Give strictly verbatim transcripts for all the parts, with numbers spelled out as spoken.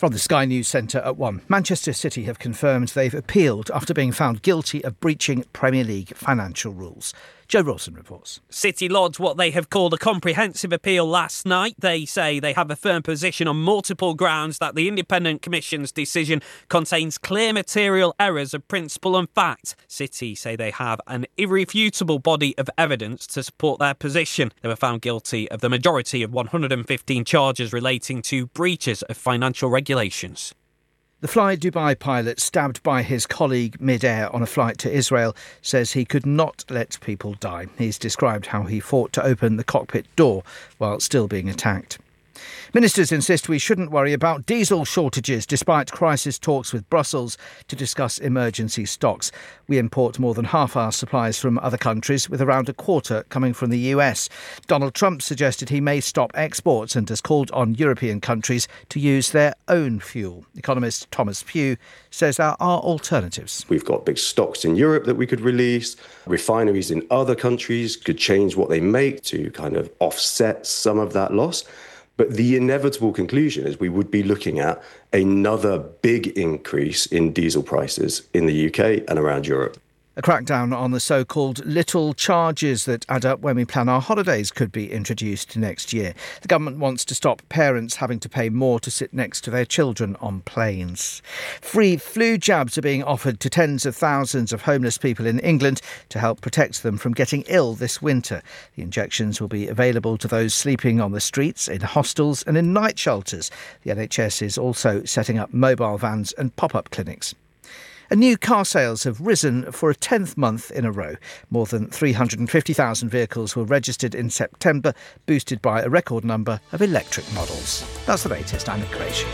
From the Sky News Centre at one, Manchester City have confirmed they've appealed after being found guilty of breaching Premier League financial rules. Joe Rawson reports. City lodged what they have called a comprehensive appeal last night. They say they have a firm position on multiple grounds that the Independent Commission's decision contains clear material errors of principle and fact. City say they have an irrefutable body of evidence to support their position. They were found guilty of the majority of one hundred fifteen charges relating to breaches of financial regulations. The Fly Dubai pilot stabbed by his colleague mid-air on a flight to Israel says he could not let people die. He's described how he fought to open the cockpit door while still being attacked. Ministers insist we shouldn't worry about diesel shortages despite crisis talks with Brussels to discuss emergency stocks. We import more than half our supplies from other countries, with around a quarter coming from the U S. Donald Trump suggested he may stop exports and has called on European countries to use their own fuel. Economist Thomas Pugh says there are alternatives. We've got big stocks in Europe that we could release. Refineries in other countries could change what they make to kind of offset some of that loss. But the inevitable conclusion is we would be looking at another big increase in diesel prices in the U K and around Europe. A crackdown on the so-called little charges that add up when we plan our holidays could be introduced next year. The government wants to stop parents having to pay more to sit next to their children on planes. Free flu jabs are being offered to tens of thousands of homeless people in England to help protect them from getting ill this winter. The injections will be available to those sleeping on the streets, in hostels and in night shelters. The N H S is also setting up mobile vans and pop-up clinics. And new car sales have risen for a tenth month in a row. More than three hundred fifty thousand vehicles were registered in September, boosted by a record number of electric models. That's the latest. I'm Nick Creation.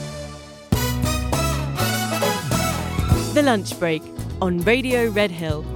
The Lunch Break on Radio Red Hill.